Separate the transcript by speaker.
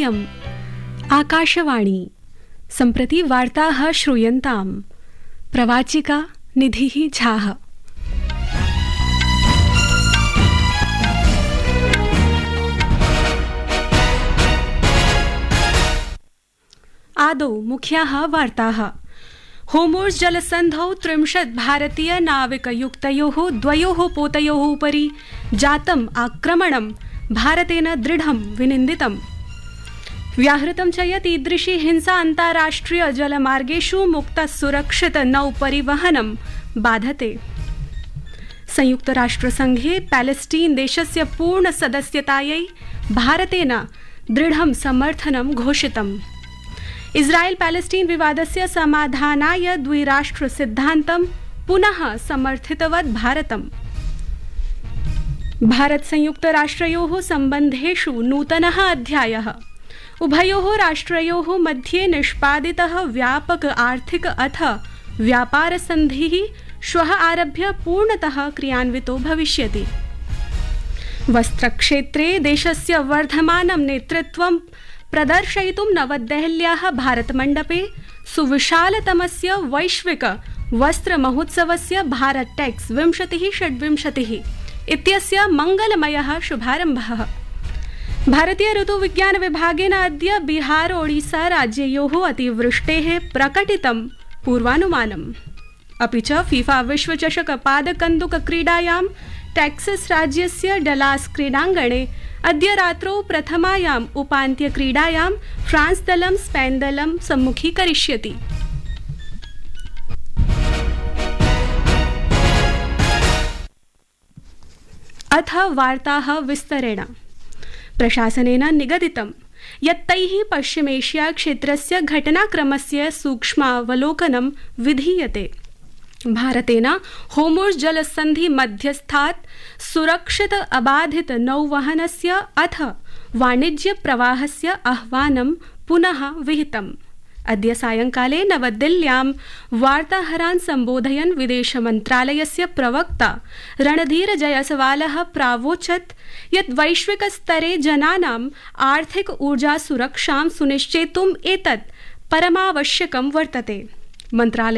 Speaker 1: इयम् आकाशवाणी सम्प्रति वार्ताः श्रूयन्ताम् प्रवाचिका निधिः झाः। आदौ मुख्याः वार्ताः। होर्मुज़ जलसन्धौ 30 भारतीय नाविकयुक्तयोः द्वयोः पोतयोः उपरि जातम् आक्रमणं भारतेन दृढं विनिन्दितम्। व्याहृतं च यत् ईदृशी हिंसा अन्ताराष्ट्रिय जलमार्गेषु मुक्त सुरक्षित नौपरिवहनं बाधते। संयुक्तराष्ट्रसंघे पैलेस्टीन देशस्य पूर्ण सदस्यतायै भारतेन दृढं समर्थनं घोषितम्। इस्राएल पैलेस्टीन विवादस्य समाधानाय द्विराष्ट्र सिद्धान्तं पुनः समर्थितवत् भारतम्। भारत संयुक्त राष्ट्रयोः सम्बन्धेषु नूतनः अध्यायः। उभयोः राष्ट्रयोः मध्ये निष्पादितः व्यापक आर्थिक अथ व्यापार सन्धिः श्वः आरभ्य पूर्णतः क्रियान्वितो भविष्यति। वस्त्रक्षेत्रे देशस्य वर्धमानं नेतृत्वं प्रदर्शयितुं नवदेहल्याः भारतमण्डपे सुविशालतमस्य वैश्विक वस्त्रमहोत्सवस्य भारत टेक्स 2026 इत्यस्य मङ्गलमयः शुभारम्भः। भारतीय ऋतुविज्ञान विभागेन अद्य बिहार ओडिशा राज्ययोः अतिवृष्टेः प्रकटितं पूर्वानुमानम्। अपि च फीफा विश्वचषक पादकन्दुक क्रीडायां टेक्सास् राज्यस्य डलास् क्रीडाङ्गणे अद्य रात्रौ प्रथमायाम् उपान्त्यक्रीडायां फ्रांस दलं स्पेन दलं सम्मुखीकरिष्यति। अथ वार्ताः विस्तरेण। प्रशासनेन निगदितं यत् तैः पश्चिमेशिया क्षेत्रस्य घटनाक्रमस्य सूक्ष्मावलोकनं विधीयते। भारतेन होर्मुज़ जलसन्धि मध्यस्थात् सुरक्षित अबाधित नौवहनस्य अथ वाणिज्य प्रवाहस्य आह्वानं पुनः विहितम्। अद्य सायंकाले नवदिल्ल्यां वार्ताहरान् सम्बोधयन् विदेशमन्त्रालयस्य प्रवक्ता रणधीर जयसवालः प्रावोचत् यत् वैश्विकस्तरे जनानाम् आर्थिक ऊर्जा सुरक्षां सुनिश्चेतुम् एतत् परमावश्यकं वर्तते। मन्त्रालय